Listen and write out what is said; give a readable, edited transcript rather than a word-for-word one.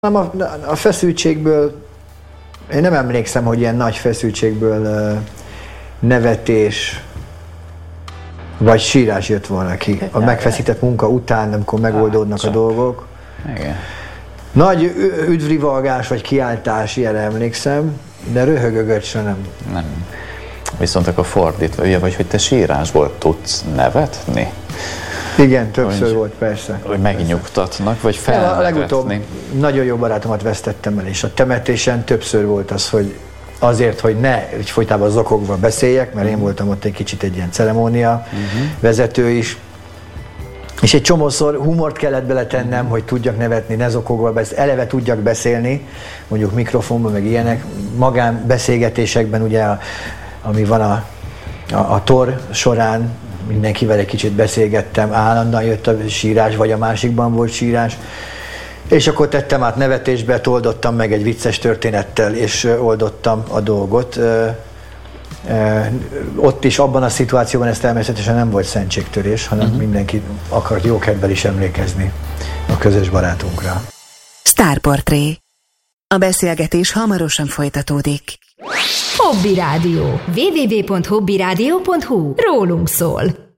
A feszültségből, én nem emlékszem, hogy ilyen nagy feszültségből nevetés vagy sírás jött volna ki. A megfeszített munka után, amikor megoldódnak a dolgok. Igen. Nagy üdvrivalgás vagy kiáltás, ilyenre emlékszem, de röhögögöcsre nem. Nem. Viszont akkor fordítva, vagy hogy te sírásból tudsz nevetni? Igen, többször volt, persze. Hogy megnyugtatnak, vagy felnevetni? A legutóbb nagyon jó barátomat vesztettem el, és a temetésen többször volt az, hogy azért, hogy ne folytában zokogva beszéljek, mert én voltam ott egy kicsit egy ilyen ceremónia vezető is, és egy csomószor humort kellett beletennem, hogy tudjak nevetni, ne zokogva, eleve tudjak beszélni, mondjuk mikrofonban, meg ilyenek, magánbeszélgetésekben, ugye, ami van a tor során, mindenkivel egy kicsit beszélgettem, állandóan jött a sírás, vagy a másikban volt sírás, és akkor tettem át nevetésbe, oldottam meg egy vicces történettel, és oldottam a dolgot. Ott is, abban a szituációban ez természetesen nem volt szentségtörés, hanem mindenki akart jókedvel is emlékezni a közös barátunkra. Sztárportré. A beszélgetés hamarosan folytatódik. Hobby Rádió. www.hobbyradio.hu. Rólunk szól.